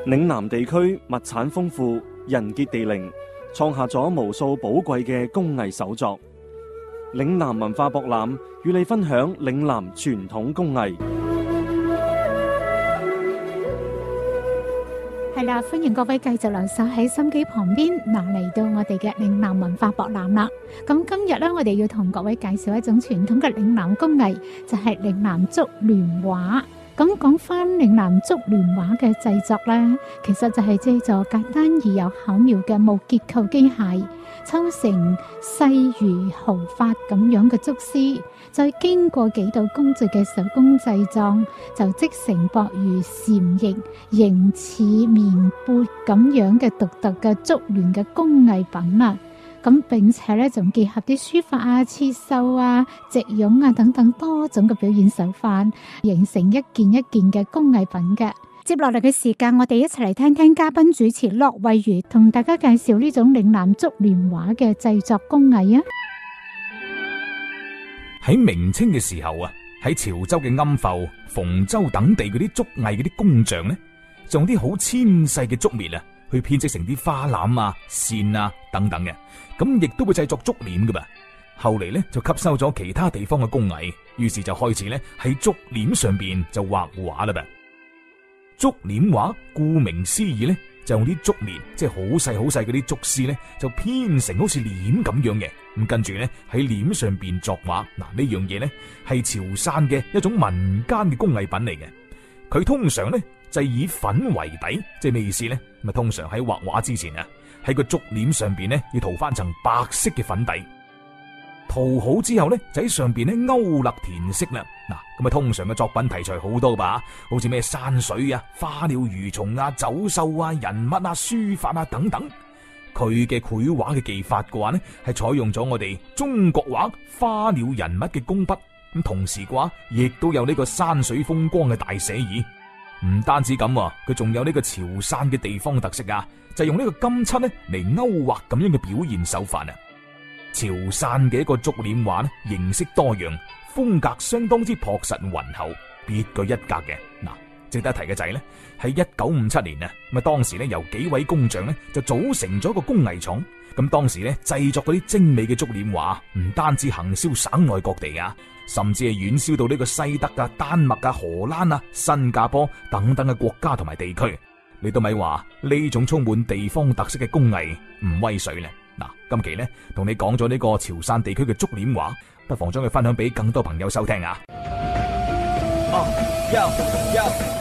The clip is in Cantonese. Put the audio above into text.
嶺南地區物產豐富，人傑地靈，創下咗無數寶貴嘅工藝手作。嶺南文化博覽與你分享嶺南傳統工藝。 係啦，歡迎各位繼續留守喺心機旁邊。嗱，嚟到我哋嘅嶺南文化博覽啦。咁今日咧，我哋要同各位介紹一種傳統嘅嶺南工藝，就係嶺南竹聯畫。咁講翻嶺南竹聯畫嘅製作咧，其實就係借助簡單而又巧妙嘅木結構機械，抽成細如毫髮咁樣嘅竹絲，再經過幾道工序嘅手工製作，就織成薄如蟬翼、形似棉缽咁樣嘅獨特嘅竹聯嘅工藝品啦。咁並且咧，仲結合啲書法啊、刺繡啊、植絨啊等等多種嘅表現手法，形成一件一件嘅工藝品嘅。接落嚟嘅時間，我哋一齊嚟聽聽嘉賓主持駱惠如同大家介紹呢種嶺南竹聯畫嘅製作工藝啊。 喺明清嘅時候啊，喺潮州嘅庵埠、馮州等地嗰啲竹藝嗰啲工匠呢，就用啲好纖細嘅竹篾啊，去編織成啲花籃啊、扇啊等等嘅，咁亦都會製作竹簾噶噃。後嚟呢，就吸收咗其他地方嘅工藝，於是就開始呢喺竹簾上邊就畫畫啦噃。竹簾畫顧名思義呢，就用啲竹篾，即係好細好細嗰啲竹絲呢，就編成好似簾咁樣嘅，咁跟住呢，喺簾上邊作畫。嗱，呢樣嘢呢，係潮汕嘅一種民間嘅工藝品嚟嘅。佢通常呢，就以粉為底，即係咩意思呢？咁啊，通常喺畫畫之前啊，喺個竹簾上邊呢，要塗翻層白色嘅粉底，塗好之後呢，就喺上邊呢勾勒填色啦。嗱，咁啊，通常嘅作品題材好多吧，好似咩山水啊、花鳥魚蟲啊、走獸啊、人物啊、書法啊等等。佢嘅繪畫嘅技法嘅話呢，係採用咗我哋中國畫花鳥人物嘅工筆，咁同時嘅話，亦都有呢個山水風光嘅大寫意。唔單止咁啊，佢仲有呢個潮汕嘅地方特色啊，就係用呢個金漆呢嚟勾畫咁樣嘅表現手法啊。潮汕嘅一個竹簾畫呢，形式多樣，風格相當之樸實渾厚，別具一格嘅。嗱，值得一提嘅就係呢，喺1957年啊，咁啊當時呢，由幾位工匠呢就組成咗一個工藝廠。咁當時呢，製作嗰啲精美嘅竹簾畫，唔單止行銷省內各地啊，甚至係遠銷到呢個西德啊、丹麥啊、荷蘭啊、新加坡等等嘅國家同埋地區。你都咪話呢種充滿地方特色嘅工藝唔威水呢？嗱，今期呢，同你講咗呢個潮汕地區嘅竹簾畫，不妨將佢分享俾更多朋友收聽啊！